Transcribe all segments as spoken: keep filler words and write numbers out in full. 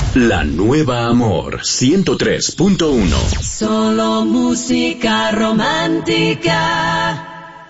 La nueva Amor ciento tres punto uno. Solo música romántica.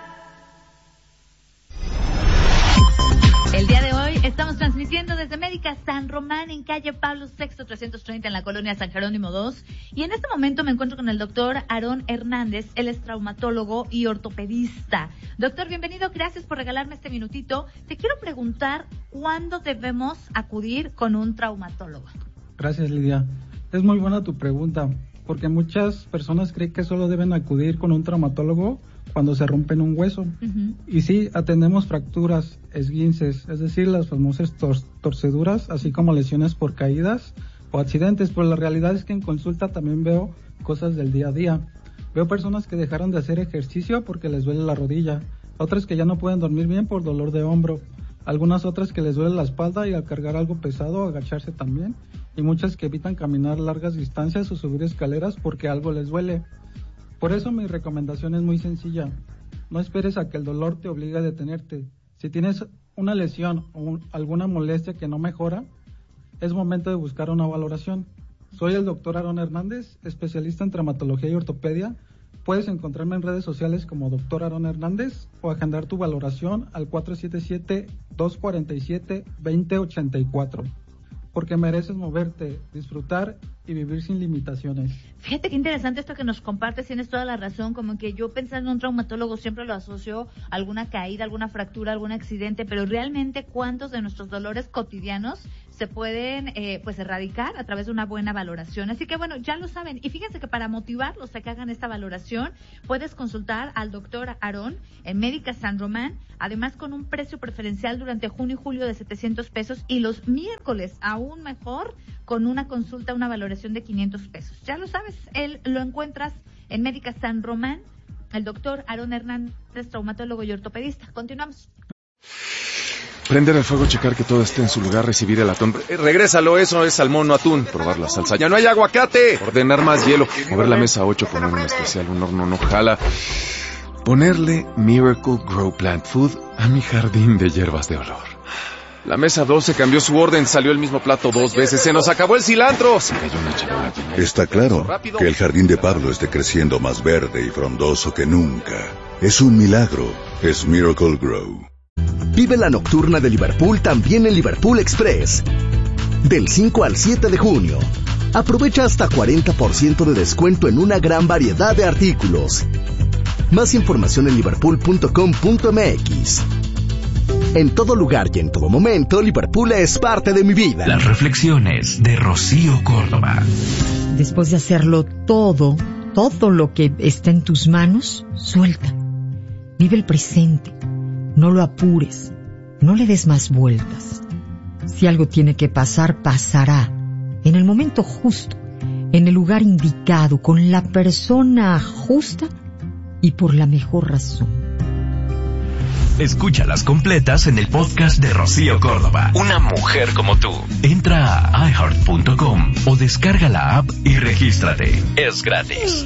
El día de hoy estamos transmitiendo desde Médica San Román en calle Pablo sexto trescientos treinta en la colonia San Jerónimo dos. Y en este momento me encuentro con el doctor Aarón Hernández. Él es traumatólogo y ortopedista. Doctor, bienvenido. Gracias por regalarme este minutito. Te quiero preguntar, ¿cuándo debemos acudir con un traumatólogo? Gracias, Lidia. Es muy buena tu pregunta, porque muchas personas creen que solo deben acudir con un traumatólogo cuando se rompen un hueso. Uh-huh. Y sí, atendemos fracturas, esguinces, es decir, las famosas tor- torceduras, así como lesiones por caídas o accidentes, pero la realidad es que en consulta también veo cosas del día a día. Veo personas que dejaron de hacer ejercicio porque les duele la rodilla, otras que ya no pueden dormir bien por dolor de hombro, algunas otras que les duele la espalda y al cargar algo pesado agacharse también, y muchas que evitan caminar largas distancias o subir escaleras porque algo les duele. Por eso mi recomendación es muy sencilla. No esperes a que el dolor te obligue a detenerte. Si tienes una lesión o un, alguna molestia que no mejora, es momento de buscar una valoración. Soy el doctor Aarón Hernández, especialista en traumatología y ortopedia. Puedes encontrarme en redes sociales como doctor Aarón Hernández o agendar tu valoración al cuatro siete siete, dos cuatro siete, dos cero ocho cuatro. Porque mereces moverte, disfrutar y vivir sin limitaciones. Fíjate qué interesante esto que nos compartes, tienes toda la razón, como que yo pensando en un traumatólogo siempre lo asocio a alguna caída, alguna fractura, algún accidente, pero realmente cuántos de nuestros dolores cotidianos se pueden eh, pues erradicar a través de una buena valoración. Así que bueno, ya lo saben. Y fíjense que para motivarlos a que hagan esta valoración, puedes consultar al doctor Aarón en Médica San Román, además con un precio preferencial durante junio y julio de setecientos pesos y los miércoles aún mejor con una consulta, una valoración de quinientos pesos. Ya lo sabes, él lo encuentras en Médica San Román, el doctor Aarón Hernández, traumatólogo y ortopedista. Continuamos. Prender el fuego, checar que todo esté en su lugar, recibir el atún. Eh, regrésalo, eso es salmón, no atún. Probar la salsa. ¡Ya no hay aguacate! Ordenar más hielo. Mover la mesa ocho, poner un especial, un horno no jala. Ponerle Miracle Grow Plant Food a mi jardín de hierbas de olor. La mesa doce cambió su orden, salió el mismo plato dos veces. ¡Se nos acabó el cilantro! Se cayó una charola. Está claro que el jardín de Pablo esté creciendo más verde y frondoso que nunca. Es un milagro. Es Miracle Grow. Vive la nocturna de Liverpool también en Liverpool Express. Del cinco al siete de junio. Aprovecha hasta cuarenta por ciento de descuento en una gran variedad de artículos. Más información en liverpool punto com punto m x. En todo lugar y en todo momento, Liverpool es parte de mi vida. Las reflexiones de Rocío Córdoba. Después de hacerlo todo, todo lo que está en tus manos, suelta. Vive el presente. No lo apures. No le des más vueltas. Si algo tiene que pasar, pasará. En el momento justo, en el lugar indicado, con la persona justa y por la mejor razón. Escúchalas completas en el podcast de Rocío Córdoba. Una mujer como tú. Entra a i heart punto com o descarga la app y regístrate. Es gratis.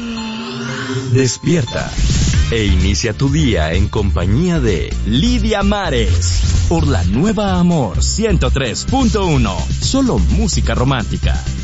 Despierta e inicia tu día en compañía de Lidia Mares por la nueva Amor ciento tres punto uno. Solo música romántica.